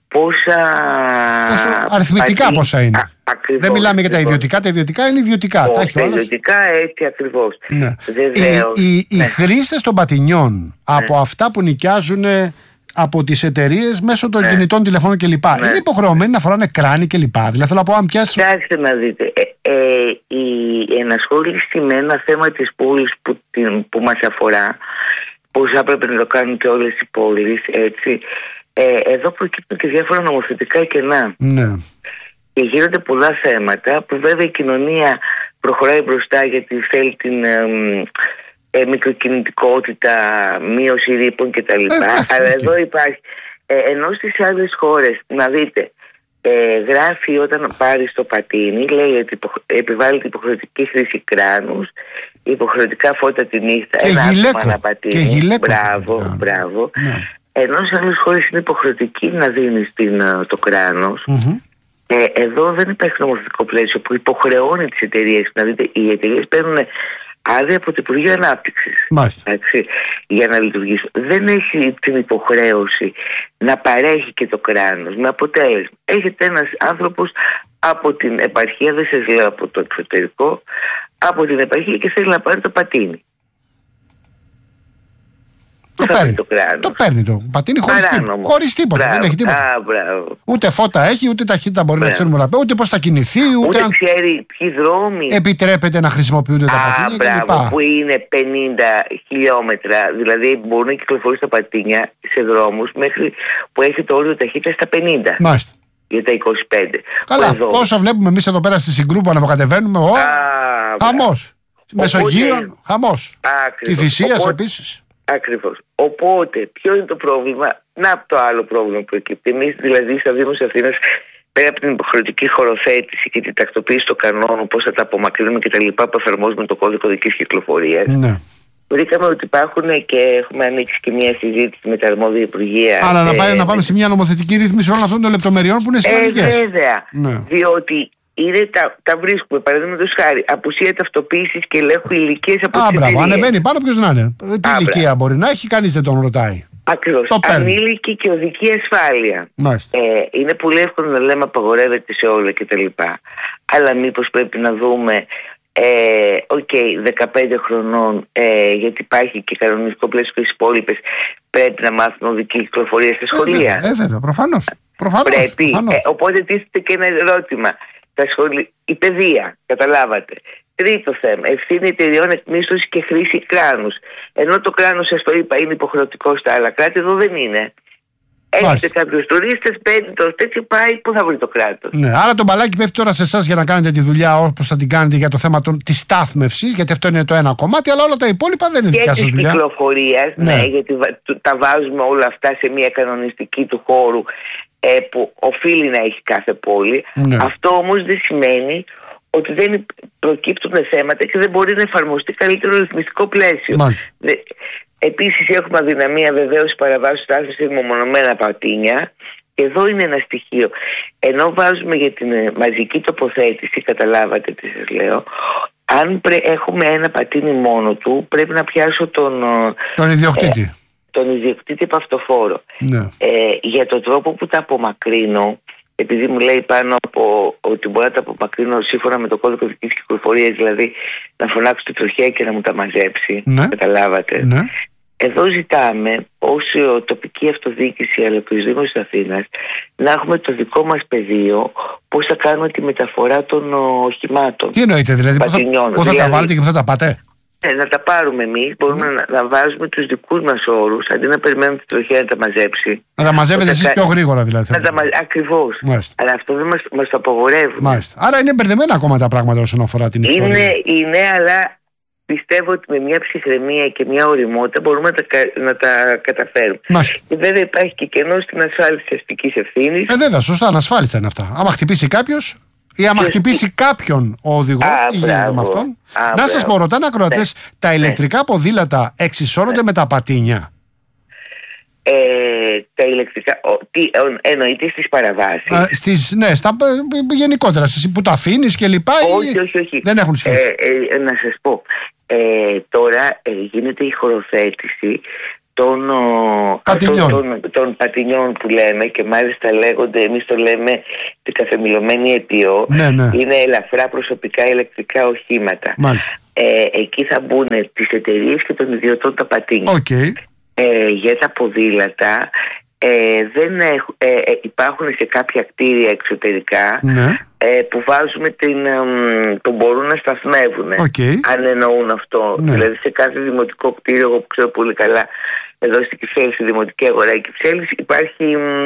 αριθμητικά πόσα είναι. Ακριβώς, δεν μιλάμε για τα ιδιωτικά. Τα ιδιωτικά είναι ιδιωτικά. Τα ιδιωτικά, έτσι ακριβώς. Οι χρήστες των πατινιών από αυτά που νοικιάζουν από τις εταιρείες μέσω των κινητών τηλεφώνων κλπ. Ναι. Είναι υποχρεωμένοι να φοράνε κράνη κλπ. Δηλαδή θέλω να πω, αν πιάσει. Κοιτάξτε να δείτε. Η ενασχόληση με ένα θέμα της πόλης που μας αφορά, πώς θα πρέπει να το κάνουν και όλες οι πόλεις, έτσι. Εδώ προκύπτουν και διάφορα νομοθετικά κενά. Ναι. Και γίνονται πολλά θέματα που βέβαια η κοινωνία προχωράει μπροστά γιατί θέλει την μικροκινητικότητα, μείωση ρήπων κτλ. Αλλά εδώ υπάρχει. Ενώ στις άλλες χώρες, να δείτε, γράφει όταν πάρει το πατίνι, λέει ότι επιβάλλεται υποχρεωτική χρήση κράνους, υποχρεωτικά φώτα τη νύχτα, ένα άτομο να πατίνει. Μπράβο. Ναι. Ενώ σε άλλες χώρες είναι υποχρεωτική να δίνεις το κράνος. Εδώ δεν υπάρχει νομοθετικό πλαίσιο που υποχρεώνει τις εταιρείες. Να δείτε, οι εταιρείες παίρνουν άδεια από το Υπουργείο Ανάπτυξης για να λειτουργήσουν. Δεν έχει την υποχρέωση να παρέχει και το κράνος. Με αποτέλεσμα, έχετε ένας άνθρωπος από την επαρχία, δεν σας λέω από το εξωτερικό, από την επαρχία και θέλει να πάρει το πατίνι. Το παίρνει το πατίνι χωρίς τίποτα. Δεν έχει τίποτα. Ούτε φώτα έχει, ούτε ταχύτητα μπορεί να ξέρουμε να πει, ούτε πώς θα κινηθεί, ούτε ξέρει ποιοι δρόμοι επιτρέπεται να χρησιμοποιούνται τα πατίνια κλπ. Που είναι 50 χιλιόμετρα, δηλαδή μπορούν να κυκλοφορούν τα πατίνια σε δρόμους μέχρι που έχει το όριο ταχύτητα στα 50. Μάλιστα. Για τα 25. Καλά, όσο βλέπουμε εμείς εδώ πέρα στη Συγκρού που ανεβοκατεβαίνουμε, χαμός. Μεσογείων, χαμός. Κηφισίας επίσης. Ακριβώς. Οπότε, ποιο είναι το πρόβλημα? Να, το άλλο πρόβλημα που προκύπτει. Εμείς, δηλαδή, στα Δήμους Αθήνας, πέρα από την υποχρεωτική χωροθέτηση και την τακτοποίηση των κανόνων, πώς θα τα απομακρύνουμε και τα λοιπά που εφαρμόζουμε το κώδικο οδικής κυκλοφορίας, βρήκαμε ότι υπάρχουν και έχουμε ανοίξει και μια συζήτηση με τα αρμόδια υπουργεία. Άρα να πάμε σε μια νομοθετική ρύθμιση όλων αυτών των λεπτομεριών που είναι σημαντικές. Βέβαια. Διότι τα βρίσκουμε, παραδείγματος χάρη, απουσία ταυτοποίησης και ελέγχου ηλικίας από τις εταιρείες. Ανεβαίνει πάνω, ποιος να είναι. Τι ηλικία μπορεί να έχει, κανείς δεν τον ρωτάει. Ακριβώς. Ανήλικη και οδική ασφάλεια. Είναι πολύ εύκολο να λέμε απαγορεύεται σε όλα κτλ. Αλλά μήπως πρέπει να δούμε 15 χρονών, γιατί υπάρχει και κανονιστικό πλαίσιο στις υπόλοιπες, πρέπει να μάθουν οδική κυκλοφορία στα σχολεία. Βέβαια, προφανώς. Πρέπει. Οπότε τίθεται και ένα ερώτημα. Η παιδεία, καταλάβατε. Τρίτο θέμα, ευθύνη εταιρεών εκμίσθωσης και χρήση κράνους. Ενώ το κράνος, σας το είπα, είναι υποχρεωτικό στα άλλα κράτη, εδώ δεν είναι. Έχετε κάποιους τουρίστες, παίρνει το τέτοιο, πάει, πού θα βρει το κράτος. Ναι, άρα το μπαλάκι πέφτει τώρα σε εσάς για να κάνετε τη δουλειά όπως θα την κάνετε για το θέμα της στάθμευσης, γιατί αυτό είναι το ένα κομμάτι, αλλά όλα τα υπόλοιπα δεν είναι δικά σας δουλειά. Και της κυκλοφορίας, ναι, γιατί τα βάζουμε όλα αυτά σε μια κανονιστική του χώρου που οφείλει να έχει κάθε πόλη. Αυτό όμως δεν σημαίνει ότι δεν προκύπτουν θέματα και δεν μπορεί να εφαρμοστεί καλύτερο ρυθμιστικό πλαίσιο. Επίσης έχουμε αδυναμία βεβαίως παραβάσεως στάθμης σε μεμονωμένα πατίνια. Και εδώ είναι ένα στοιχείο. Ενώ βάζουμε για την μαζική τοποθέτηση, καταλάβατε τι σας λέω, αν έχουμε ένα πατίνι μόνο του, πρέπει να πιάσω τον ιδιοκτήτη. Τον ιδιοκτήτη παυτοφόρο. Για τον τρόπο που τα απομακρύνω, επειδή μου λέει πάνω από ότι μπορώ να τα απομακρύνω σύμφωνα με το κώδικο οδικής κυκλοφορίας, δηλαδή να φωνάξω τη τροχιά και να μου τα μαζέψει. Καταλάβατε. Εδώ ζητάμε ως τοπική αυτοδιοίκηση αλλά και ως Δήμος της Αθήνας να έχουμε το δικό μας πεδίο πώς θα κάνουμε τη μεταφορά των οχημάτων. Τι εννοείτε, δηλαδή πώς θα τα βάλετε και πώς θα τα πάτε? Να τα πάρουμε εμείς, μπορούμε να βάζουμε τους δικούς μας όρους αντί να περιμένουμε τη τροχιά να τα μαζέψει. Να τα μαζεύετε εσείς πιο γρήγορα δηλαδή. Ακριβώς. Αλλά αυτό δεν μας το απογορεύουν. Άρα είναι μπερδεμένα ακόμα τα πράγματα όσον αφορά την ιστορία. Είναι, αλλά πιστεύω ότι με μια ψυχραιμία και μια ωριμότητα μπορούμε να τα καταφέρουμε. Και βέβαια υπάρχει και κενό στην ασφάλιση της αστικής ευθύνης. Βέβαια, σωστά, ανασφάλιστα είναι αυτά. Άμα χτυπήσει κάποιος ή άμα χτυπήσει κάποιον ο οδηγός, τι γίνεται με αυτόν? Να σας πω, ρωτάνε ακροατές, τα ηλεκτρικά ποδήλατα εξισώνονται με τα πατίνια? Τα ηλεκτρικά, εννοείται στις παραβάσεις? Ναι, γενικότερα, που τα αφήνεις και λοιπά. Όχι. Δεν έχουν σχέση. Να σας πω, τώρα γίνεται η χωροθέτηση των πατινιών που λέμε, και μάλιστα λέγονται, εμείς το λέμε την καθεμιλωμένη αιτιό. Είναι ελαφρά προσωπικά ηλεκτρικά οχήματα. Εκεί θα μπουν τις εταιρείες και των ιδιωτών τα πατίνια. Για τα ποδήλατα υπάρχουν σε κάποια κτίρια εξωτερικά που βάζουμε το μπορούν να σταθμεύουν, αν εννοούν αυτό. Δηλαδή σε κάθε δημοτικό κτίριο, εγώ που ξέρω πολύ καλά, εδώ στην Κυψέλη, στη Δημοτική Αγορά Κυψέλης, υπάρχει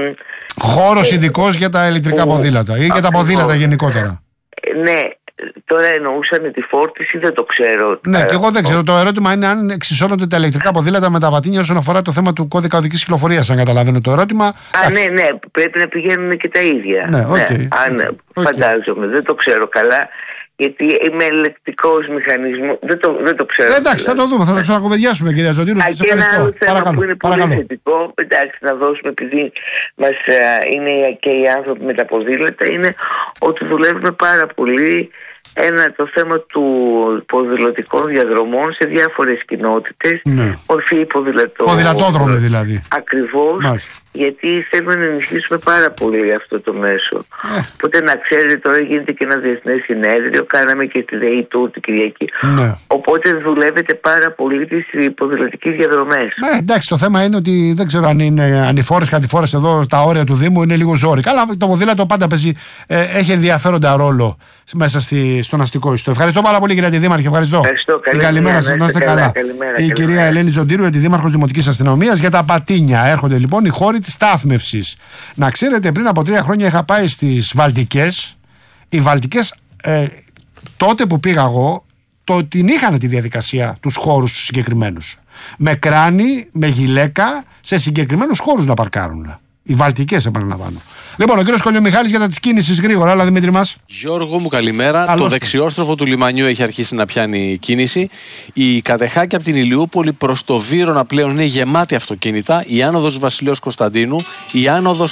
χώρος ειδικός για τα ηλεκτρικά ποδήλατα ή για τα ποδήλατα γενικότερα. Ναι, τώρα εννοούσαν τη φόρτιση, δεν το ξέρω. Ναι, και εγώ δεν ξέρω. Το ερώτημα είναι αν εξισώνονται τα ηλεκτρικά ποδήλατα με τα πατίνια όσον αφορά το θέμα του κώδικα οδικής κυκλοφορίας, αν καταλαβαίνω το ερώτημα. Ναι, πρέπει να πηγαίνουν και τα ίδια. Ναι, φαντάζομαι, δεν το ξέρω καλά. Γιατί είμαι ελεκτικός μηχανισμός, δεν το ξέρω. Εντάξει, θα το δούμε, θα το ξανακουβεντιάσουμε, κυρία Ζωτήρου. Και ένα άλλο θέμα που είναι πολύ θετικό, εντάξει, να δώσουμε, επειδή μας είναι και οι άνθρωποι με τα ποδήλατα, είναι ότι δουλεύουμε πάρα πολύ το θέμα του ποδηλατικών διαδρομών σε διάφορες κοινότητες, ορφή ποδηλατόδρομοι δηλαδή. Ακριβώς, γιατί θέλουμε να ενισχύσουμε πάρα πολύ αυτό το μέσο. Οπότε να ξέρετε, τώρα γίνεται και ένα διεθνές συνέδριο, κάναμε και στη ΔΕΗ του την Κυριακή. Οπότε δουλεύετε πάρα πολύ τις ποδηλατικές διαδρομές. Εντάξει, το θέμα είναι ότι δεν ξέρω αν είναι ανηφόρες, κατηφόρες εδώ στα όρια του Δήμου, είναι λίγο ζόρι. Αλλά το ποδήλατο πάντα παίζει, έχει ενδιαφέροντα ρόλο μέσα στον αστικό ιστό. Ευχαριστώ πάρα πολύ, κυρία Δήμαρχε. Ευχαριστώ. Καλημέρα σας, να είστε καλά. Η κυρία Ελένη Ζοντήρου, Αντιδήμαρχος Δημοτικής Αστυνομίας. Για τα πατίνια έρχονται λοιπόν οι χώροι της στάθμευσης. Να ξέρετε, πριν από 3 χρόνια είχα πάει στις Βαλτικές. Οι Βαλτικές, τότε που πήγα εγώ, την είχαν τη διαδικασία, τους χώρους τους συγκεκριμένους. Με κράνη, με γυλαίκα, σε συγκεκριμένους χώρους να παρκάρουν. Οι Βαλτικές, επαναλαμβάνω. Λοιπόν, ο κύριος Κολιομιχάλης για τα κίνησης γρήγορα, αλλά Δημήτρη μας. Γιώργο μου, καλημέρα. Το δεξιόστροφο του λιμανιού έχει αρχίσει να πιάνει κίνηση. Η κατεχάκη από την Ηλιούπολη προς το Βύρωνα πλέον είναι γεμάτη αυτοκίνητα. Η άνοδος Βασιλέως Κωνσταντίνου, η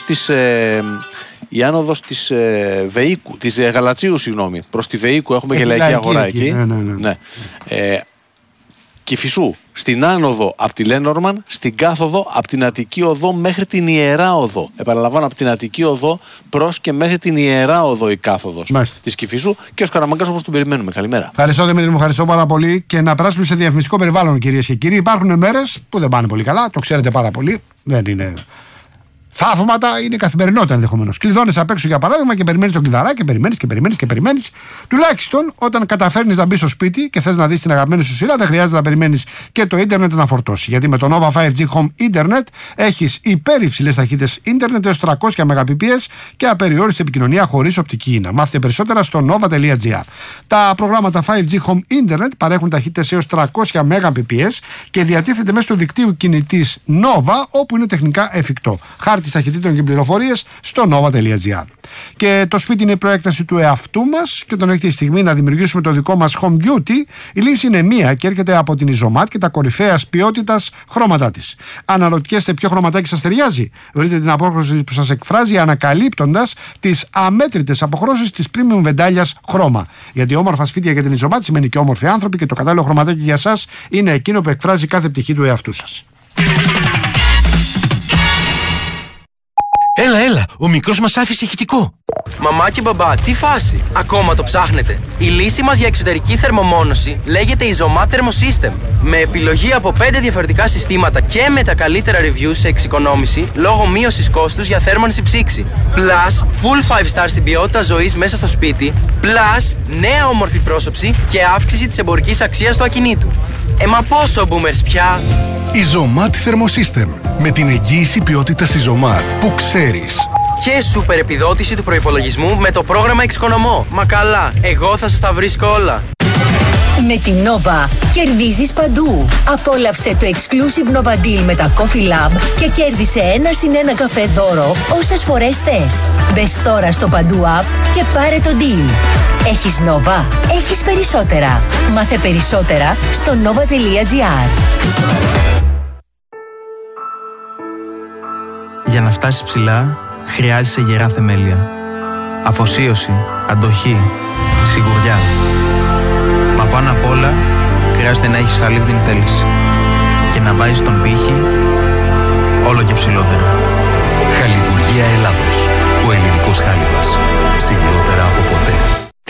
άνοδος της Βεΐκου, της Γαλατσίου, συγγνώμη. Προς τη Βεΐκου έχουμε και λαϊκή αγορά εκεί. Ναι. Κηφισού, στην άνοδο από τη Λένορμαν, στην κάθοδο από την Αττική Οδό μέχρι την Ιερά Οδό. Επαναλαμβάνω, από την Αττική Οδό προς και μέχρι την Ιερά Οδό η κάθοδος της Κηφισού, και ο Σκαραμαγκάς όπως τον περιμένουμε. Καλημέρα. Ευχαριστώ, Δημήτρη μου, ευχαριστώ πάρα πολύ. Και να περάσουμε σε διαφημιστικό περιβάλλον, κυρίες και κύριοι. Υπάρχουν μέρες που δεν πάνε πολύ καλά, το ξέρετε πάρα πολύ. Δεν είναι θαύματα, είναι καθημερινότητα ενδεχομένως. Κλειδώνεις απ' έξω για παράδειγμα και περιμένεις τον κλειδαράκι και περιμένεις. Τουλάχιστον όταν καταφέρνεις να μπεις στο σπίτι και θες να δεις την αγαπημένη σου σειρά, δεν χρειάζεται να περιμένεις και το ίντερνετ να φορτώσει. Γιατί με το Nova 5G Home Internet έχεις υπερυψηλές ταχύτητες ίντερνετ έως 300 Mbps και απεριόριστη επικοινωνία χωρίς οπτική ίνα. Μάθετε περισσότερα στο nova.gr. Τα προγράμματα 5G Home Internet παρέχουν ταχύτητες έως 300 Mbps και διατίθεται μέσω του δικτύου κινητής Nova, όπου είναι τεχνικά εφικτό. Χάρτης ταχυτήτων και πληροφορίες στο nova.gr. Και το σπίτι είναι η προέκταση του εαυτού μας και όταν έρχεται η στιγμή να δημιουργήσουμε το δικό μας home beauty, η λύση είναι μία και έρχεται από την Ιζωμάτ και τα κορυφαίας ποιότητας χρώματά της. Αναρωτιέστε ποιο χρωματάκι σας ταιριάζει? Βρείτε την απόχρωση που σας εκφράζει ανακαλύπτοντας τις αμέτρητες αποχρώσεις της premium βεντάλιας χρώμα. Γιατί όμορφα σπίτια για την Ιζωμάτ σημαίνει και όμορφοι άνθρωποι και το κατάλληλο χρωματάκι για σας είναι εκείνο που εκφράζει κάθε πτυχή του εαυτού σας. Έλα, ο μικρός μας άφησε ηχητικό. Μαμά και μπαμπά, τι φάση? Ακόμα το ψάχνετε? Η λύση μας για εξωτερική θερμομόνωση λέγεται Izomat Thermosystem. Με επιλογή από 5 διαφορετικά συστήματα και με τα καλύτερα reviews σε εξοικονόμηση λόγω μείωσης κόστους για θέρμανση ψήξη. Plus, full 5 star στην ποιότητα ζωής μέσα στο σπίτι. Plus, νέα όμορφη πρόσωψη και αύξηση της εμπορικής αξίας του ακινήτου. Μα πόσο boomers πια? Izomat Thermosystem. Με την εγγύηση ποιότητας Izomat που ξέρεις. Και σούπερ επιδότηση του προϋπολογισμού με το πρόγραμμα Εξοικονομώ. Μα καλά, εγώ θα σας τα βρίσκω όλα. Με την Nova κερδίζεις παντού. Απόλαυσε το exclusive Nova Deal με τα Coffee Lab και κέρδισε 1+1 καφέ δώρο όσες φορές θες. Μπες τώρα στο Παντού App και πάρε το deal. Έχεις Nova, έχεις περισσότερα. Μάθε περισσότερα στο nova.gr. Για να φτάσεις ψηλά, χρειάζεσαι γερά θεμέλια. Αφοσίωση, αντοχή, σιγουριά. Μα πάνω απ' όλα, χρειάζεται να έχεις χαλίβδινη θέληση και να βάζεις τον πύχη όλο και ψηλότερα. Χαλιβουργία Ελλάδος. Ο ελληνικός χάλιβας. Ψηλότερα από ποτέ. Τι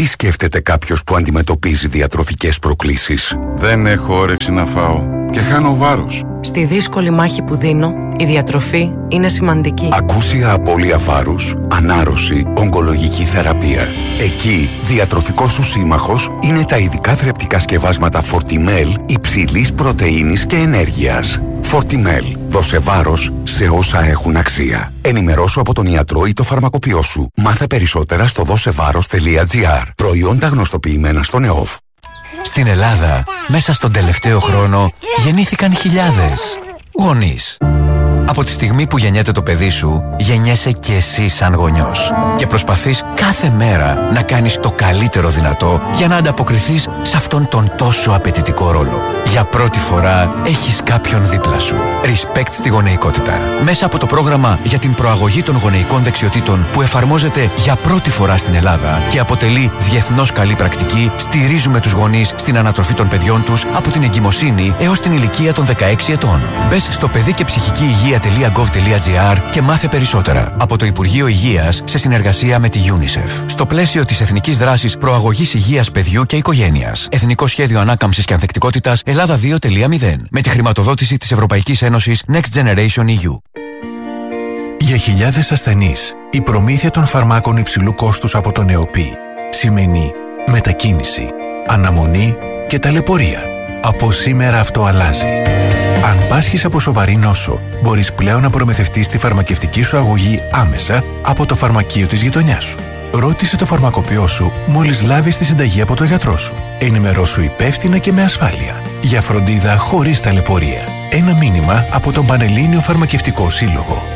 Τι σκέφτεται κάποιος που αντιμετωπίζει διατροφικές προκλήσεις? Δεν έχω όρεξη να φάω και χάνω βάρος. Στη δύσκολη μάχη που δίνω, η διατροφή είναι σημαντική. Ακούσια απώλεια βάρους, ανάρρωση, ογκολογική θεραπεία. Εκεί, διατροφικός σου σύμμαχος είναι τα ειδικά θρεπτικά σκευάσματα Fortimel υψηλής πρωτεΐνης και ενέργειας. Fortimel. Δώσε βάρος σε όσα έχουν αξία. Ενημερώσου από τον ιατρό ή το φαρμακοποιό σου. Μάθε περισσότερα στο δώσεβάρος.gr. Προϊόντα γνωστοποιημένα στον ΕΟΦ. Στην Ελλάδα, μέσα στον τελευταίο χρόνο, γεννήθηκαν χιλιάδες γονείς. Από τη στιγμή που γεννιέται το παιδί σου, γεννιέσαι και εσύ σαν γονιός. Και προσπαθείς κάθε μέρα να κάνεις το καλύτερο δυνατό για να ανταποκριθείς σε αυτόν τον τόσο απαιτητικό ρόλο. Για πρώτη φορά έχεις κάποιον δίπλα σου. Respect στη γονεϊκότητα. Μέσα από το πρόγραμμα για την προαγωγή των γονεϊκών δεξιοτήτων που εφαρμόζεται για πρώτη φορά στην Ελλάδα και αποτελεί διεθνώς καλή πρακτική, στηρίζουμε τους γονείς στην ανατροφή των παιδιών τους από την εγκυμοσύνη έως την ηλικία των 16 ετών. Μπες στο παιδί και ψυχική υγεία.gov.gr και μάθε περισσότερα. Από το Υπουργείο Υγείας σε συνεργασία με τη UNICEF. Στο πλαίσιο της Εθνικής Δράσης Προαγωγής Υγείας Παιδιού και Οικογένειας. Εθνικό Σχέδιο Ανάκαμψης και Ανθεκτικότητας Ελλάδα 2.0. Με τη χρηματοδότηση της Ευρωπαϊκής Ένωσης Next Generation EU. Για χιλιάδες ασθενείς, η προμήθεια των φαρμάκων υψηλού κόστους από τον ΕΟΠΗ σημαίνει μετακίνηση, αναμονή και ταλαιπωρία. Από σήμερα αυτό αλλάζει. Αν πάσχεις από σοβαρή νόσο, μπορείς πλέον να προμηθευτείς τη φαρμακευτική σου αγωγή άμεσα από το φαρμακείο της γειτονιάς σου. Ρώτησε το φαρμακοποιό σου μόλις λάβεις τη συνταγή από τον γιατρό σου. Ενημερώσου υπεύθυνα και με ασφάλεια. Για φροντίδα χωρίς ταλαιπωρία. Ένα μήνυμα από τον Πανελλήνιο Φαρμακευτικό Σύλλογο.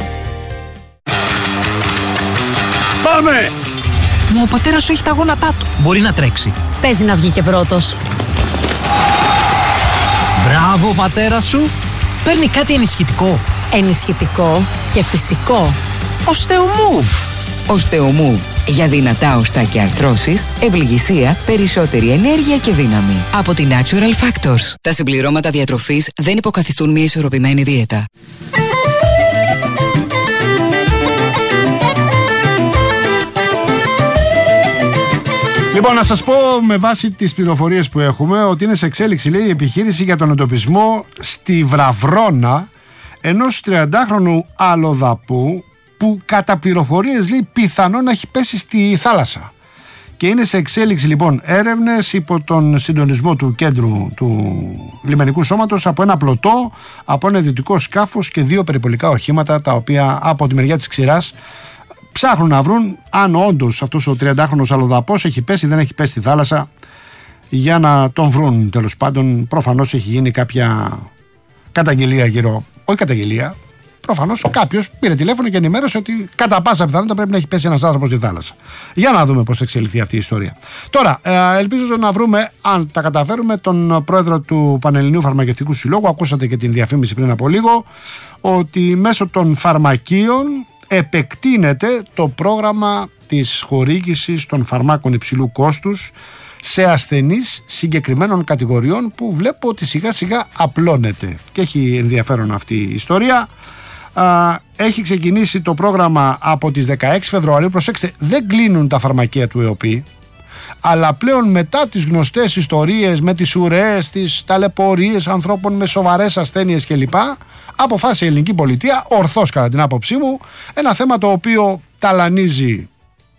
Πάμε! Μα ο πατέρας σου έχει τα γόνατά του. Μπορεί να τρέξει. Παίζει να βγει και πρώτος. Μπράβο, πατέρα σου. Παίρνει κάτι ενισχυτικό. Ενισχυτικό και φυσικό. Οστεομούβ. Οστεομούβ. Για δυνατά οστά και αρθρώσεις, ευληγησία, περισσότερη ενέργεια και δύναμη. Από τη Natural Factors. Τα συμπληρώματα διατροφής δεν υποκαθιστούν μια ισορροπημένη δίαιτα. Λοιπόν, να σας πω με βάση τις πληροφορίες που έχουμε ότι είναι σε εξέλιξη, λέει, η επιχείρηση για τον εντοπισμό στη Βραβρώνα ενός 30χρονου αλλοδαπού που κατά πληροφορίες, λέει, πιθανόν να έχει πέσει στη θάλασσα. Και είναι σε εξέλιξη λοιπόν έρευνες υπό τον συντονισμό του κέντρου του λιμενικού σώματος από ένα πλωτό, από ένα ιδιωτικό σκάφος και 2 περιπολικά οχήματα, τα οποία από τη μεριά της ξηράς ψάχνουν να βρουν αν όντως αυτός ο 30χρονος αλλοδαπός έχει πέσει ή δεν έχει πέσει στη θάλασσα, για να τον βρουν. Τέλος πάντων, προφανώς έχει γίνει κάποια καταγγελία γύρω, όχι καταγγελία, προφανώς κάποιος πήρε τηλέφωνο και ενημέρωσε ότι κατά πάσα πιθανότητα πρέπει να έχει πέσει ένας άνθρωπος στη θάλασσα. Για να δούμε πώς θα εξελιχθεί αυτή η ιστορία. Τώρα, ελπίζω να βρούμε, αν τα καταφέρουμε, τον πρόεδρο του Πανελληνίου Φαρμακευτικού Συλλόγου. Ακούσατε και την διαφήμιση πριν από λίγο, ότι μέσω των φαρμακείων επεκτείνεται το πρόγραμμα της χορήγησης των φαρμάκων υψηλού κόστους σε ασθενείς συγκεκριμένων κατηγοριών, που βλέπω ότι σιγά σιγά απλώνεται και έχει ενδιαφέρον αυτή η ιστορία. Έχει ξεκινήσει το πρόγραμμα από τις 16 Φεβρουαρίου. Προσέξτε, δεν κλείνουν τα φαρμακεία του ΕΟΠΗ, αλλά πλέον μετά τις γνωστές ιστορίες με τις ουρές, τις ταλαιπωρίες ανθρώπων με σοβαρές ασθένειες κλπ, αποφάσισε η ελληνική πολιτεία, ορθώς κατά την άποψή μου, ένα θέμα το οποίο ταλανίζει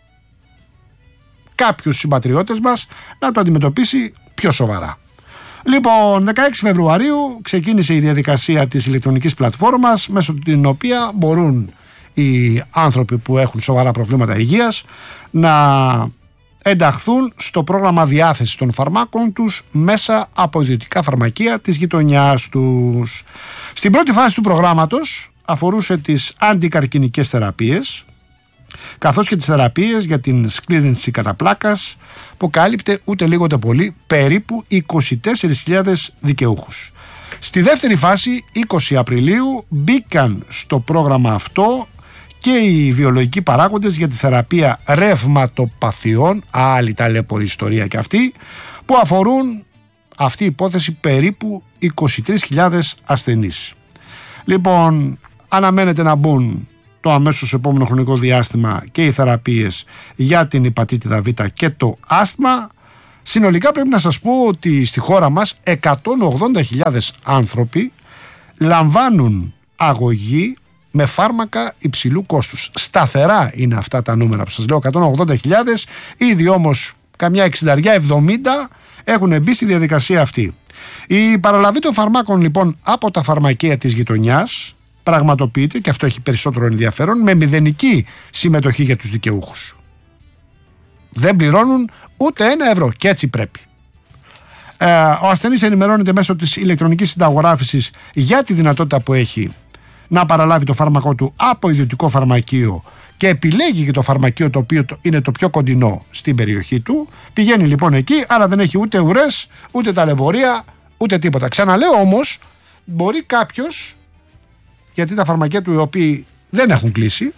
κάποιους συμπατριώτες μας, να το αντιμετωπίσει πιο σοβαρά. Λοιπόν, 16 Φεβρουαρίου ξεκίνησε η διαδικασία της ηλεκτρονικής πλατφόρμας, μέσω την οποία μπορούν οι άνθρωποι που έχουν σοβαρά προβλήματα υγείας να ενταχθούν στο πρόγραμμα διάθεσης των φαρμάκων τους μέσα από ιδιωτικά φαρμακεία της γειτονιάς τους. Στην πρώτη φάση του προγράμματος αφορούσε τις αντικαρκινικές θεραπείες, καθώς και τις θεραπείες για την σκλήρινση κατά πλάκας, που κάλυπτε ούτε λίγο ούτε πολύ περίπου 24.000 δικαιούχους. Στη δεύτερη φάση, 20 Απριλίου, μπήκαν στο πρόγραμμα αυτό και οι βιολογικοί παράγοντες για τη θεραπεία ρευματοπαθειών, άλλη ταλαιπωρή ιστορία και αυτή, που αφορούν αυτή η υπόθεση περίπου 23.000 ασθενείς. Λοιπόν, αναμένεται να μπουν το αμέσως επόμενο χρονικό διάστημα και οι θεραπείες για την υπατήτηδα Β και το άσθμα. Συνολικά πρέπει να σας πω ότι στη χώρα μας 180.000 άνθρωποι λαμβάνουν αγωγή με φάρμακα υψηλού κόστους. Σταθερά είναι αυτά τα νούμερα που σας λέω, 180.000, ήδη όμως καμιά 60-70 έχουν μπει στη διαδικασία αυτή. Η παραλαβή των φαρμάκων λοιπόν από τα φαρμακεία της γειτονιάς πραγματοποιείται, και αυτό έχει περισσότερο ενδιαφέρον, με μηδενική συμμετοχή για τους δικαιούχους. Δεν πληρώνουν ούτε €1 και έτσι πρέπει. Ο ασθενής ενημερώνεται μέσω της ηλεκτρονικής συνταγογράφησης για τη δυνατότητα που έχει να παραλάβει το φάρμακό του από ιδιωτικό φαρμακείο και επιλέγει και το φαρμακείο το οποίο είναι το πιο κοντινό στην περιοχή του. Πηγαίνει λοιπόν εκεί, άρα δεν έχει ούτε ουρές, ούτε ταλαιπωρία, ούτε τίποτα. Ξαναλέω όμως, μπορεί κάποιος, γιατί τα φαρμακεία του οι οποίοι δεν έχουν κλείσει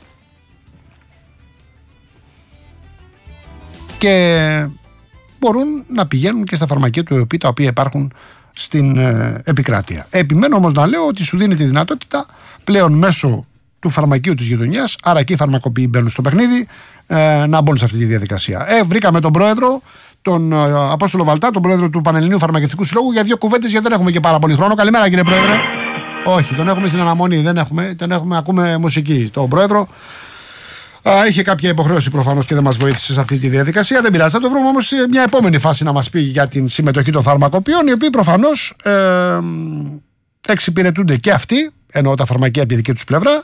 και μπορούν να πηγαίνουν και στα φαρμακεία του τα οποία υπάρχουν στην επικράτεια. Επιμένω όμως να λέω ότι σου δίνει τη δυνατότητα πλέον μέσω του φαρμακείου της γειτονιάς, άρα και οι φαρμακοποιοί μπαίνουν στο παιχνίδι, να μπουν σε αυτή τη διαδικασία. Βρήκαμε τον πρόεδρο, τον Απόστολο Βαλτά, τον πρόεδρο του Πανελληνίου Φαρμακευτικού Συλλόγου, για δύο κουβέντες, γιατί δεν έχουμε και πάρα πολύ χρόνο. Καλημέρα κύριε πρόεδρε. Όχι, τον έχουμε στην αναμονή, δεν έχουμε, ακούμε μουσική. Τον πρόεδρο είχε κάποια υποχρέωση προφανώς και δεν μας βοήθησε σε αυτή τη διαδικασία. Δεν πειράζει, θα το βρούμε όμως σε μια επόμενη φάση να μας πει για την συμμετοχή των φαρμακοποιών, οι οποίοι προφανώς εξυπηρετούνται και αυτοί, ενώ τα φαρμακεία από τη δική τους πλευρά,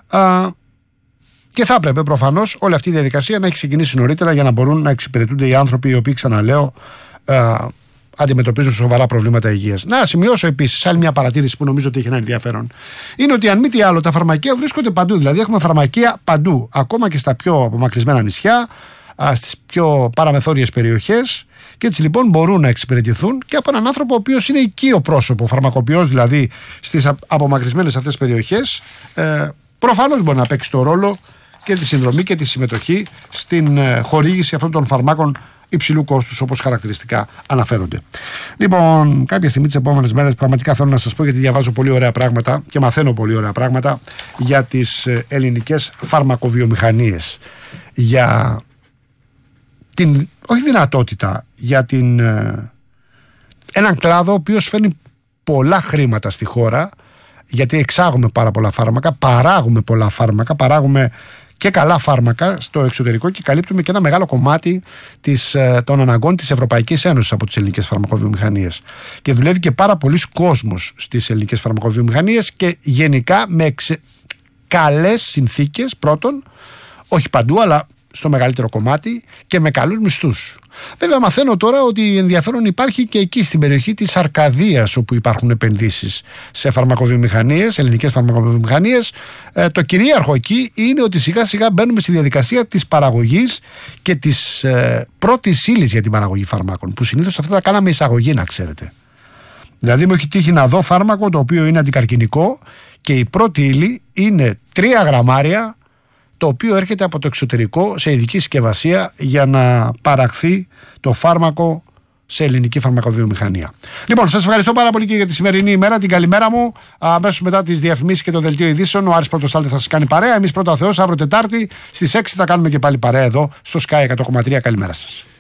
και θα έπρεπε προφανώς όλη αυτή η διαδικασία να έχει ξεκινήσει νωρίτερα για να μπορούν να εξυπηρετούνται οι άνθρωποι οι οποίοι, ξαναλέω, αντιμετωπίζουν σοβαρά προβλήματα υγείας. Να σημειώσω επίσης άλλη μια παρατήρηση που νομίζω ότι έχει ένα ενδιαφέρον. Είναι ότι αν μη τι άλλο, τα φαρμακεία βρίσκονται παντού. Δηλαδή, έχουμε φαρμακεία παντού, ακόμα και στα πιο απομακρυσμένα νησιά, στις πιο παραμεθόριες περιοχές. Και έτσι λοιπόν μπορούν να εξυπηρετηθούν και από έναν άνθρωπο ο οποίος είναι οικείο πρόσωπο, φαρμακοποιός δηλαδή στις απομακρυσμένες αυτές περιοχές. Προφανώς μπορεί να παίξει το ρόλο και τη συνδρομή και τη συμμετοχή στην χορήγηση αυτών των φαρμάκων υψηλού κόστους, όπως χαρακτηριστικά αναφέρονται. Λοιπόν, κάποια στιγμή τις επόμενες μέρες πραγματικά θέλω να σας πω, γιατί διαβάζω πολύ ωραία πράγματα και μαθαίνω πολύ ωραία πράγματα για τις ελληνικές φαρμακοβιομηχανίες, για την, όχι δυνατότητα, για την, έναν κλάδο ο οποίος φέρνει πολλά χρήματα στη χώρα, γιατί εξάγουμε πάρα πολλά φάρμακα, παράγουμε πολλά φάρμακα, παράγουμε και καλά φάρμακα στο εξωτερικό και καλύπτουμε και ένα μεγάλο κομμάτι των αναγκών της Ευρωπαϊκής Ένωσης από τις ελληνικές φαρμακοβιομηχανίες. Και δουλεύει και πάρα πολλοί κόσμος στις ελληνικές φαρμακοβιομηχανίες και γενικά με καλές συνθήκες, πρώτον, όχι παντού, αλλά στο μεγαλύτερο κομμάτι, και με καλούς μισθούς. Βέβαια, μαθαίνω τώρα ότι ενδιαφέρον υπάρχει και εκεί στην περιοχή της Αρκαδίας, όπου υπάρχουν επενδύσεις σε φαρμακοβιομηχανίες, ελληνικές φαρμακοβιομηχανίες. Το κυρίαρχο εκεί είναι ότι σιγά σιγά μπαίνουμε στη διαδικασία της παραγωγής και της πρώτης ύλης για την παραγωγή φαρμάκων, που συνήθως αυτά τα κάναμε εισαγωγή, να ξέρετε. Δηλαδή, μου έχει τύχει να δω φάρμακο το οποίο είναι αντικαρκινικό και η πρώτη ύλη είναι 3 γραμμάρια, το οποίο έρχεται από το εξωτερικό σε ειδική συσκευασία για να παραχθεί το φάρμακο σε ελληνική φαρμακοβιομηχανία. Λοιπόν, σας ευχαριστώ πάρα πολύ και για τη σημερινή ημέρα. Την καλημέρα μου. Αμέσως μετά τις διαφημίσεις και το δελτίο ειδήσεων, ο Άρης Πρωτοστάλτη θα σας κάνει παρέα. Εμείς πρώτα ο Θεός, αύριο Τετάρτη στις 6 θα κάνουμε και πάλι παρέα εδώ στο Sky 100,3. Καλημέρα σας.